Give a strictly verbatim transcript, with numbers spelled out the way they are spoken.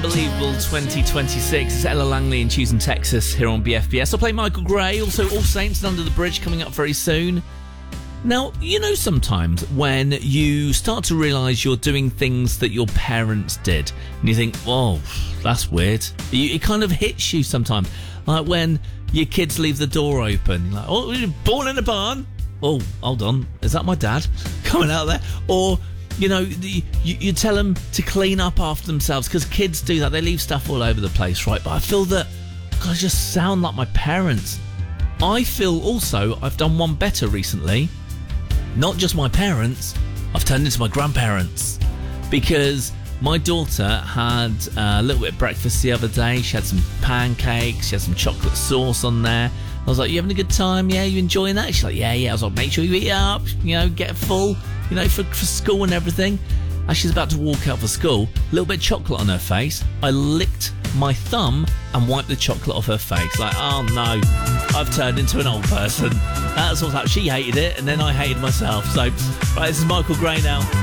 unbelievable twenty twenty-six. It's Ella Langley in Choosing Texas here on B F B S. I'll play Michael Gray, also All Saints and Under the Bridge coming up very soon. Now, you know sometimes when you start to realise you're doing things that your parents did and you think, whoa, that's weird. You, it kind of hits you sometimes. Like when your kids leave the door open. You're like, oh, you're born in a barn? Oh, hold on. Is that my dad coming out there? Or, you know, the, you, you tell them to clean up after themselves because kids do that. They leave stuff all over the place, right? But I feel that, God, I just sound like my parents. I feel also I've done one better recently. Not just my parents, I've turned into my grandparents. Because my daughter had a little bit of breakfast the other day. She had some pancakes, she had some chocolate sauce on there. I was like, you having a good time? Yeah, you enjoying that? She's like, yeah, yeah. I was like, make sure you eat it up, you know, get full, you know, for, for school and everything. As she's about to walk out for school, a little bit of chocolate on her face. I licked my thumb and wiped the chocolate off her face. Like, oh no, I've turned into an old person. That's what's up. She hated it, and then I hated myself. So, right, this is Michael Gray now.